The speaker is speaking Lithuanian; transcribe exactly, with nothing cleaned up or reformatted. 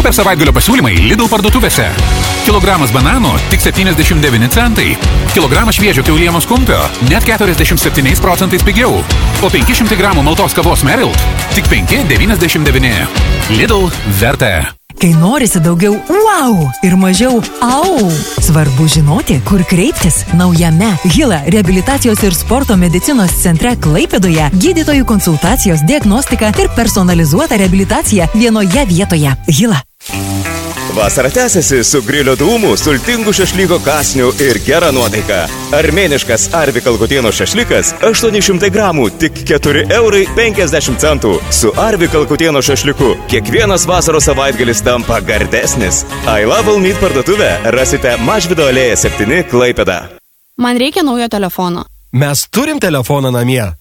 Super savaitgalio pasiūlymai Lidl parduotuvėse. Kilogramas bananų tik septyniasdešimt devyni centai. Kilogramas šviežio kiaulienos kumpio net keturiasdešimt septyniais procentais pigiau. O penki šimtai gramų maltos kavos Merilt tik penki devyniasdešimt devyni. Lidl verta. Kai norisi daugiau wow ir mažiau au, svarbu žinoti, kur kreiptis. Naujame Hila reabilitacijos ir sporto medicinos centre Klaipėdoje gydytojų konsultacijos, diagnostika ir personalizuota reabilitacija vienoje vietoje. Hila. Vasara tęsiasi su grilio dūmų, sultingų šašlyko kasnių ir gera nuotaika. Armėniškas Arvi Kalkutieno šašlykas aštuoni šimtai gramų, tik keturi eurai penkiasdešimt centų. Su Arvi Kalkutieno šašlyku kiekvienas vasaros savaitgalis tampa gardesnis. I Love All Meat parduotuvę rasite Mažvydo alėja septyni Klaipėda. Man reikia naujo telefono. Mes turim telefoną namie.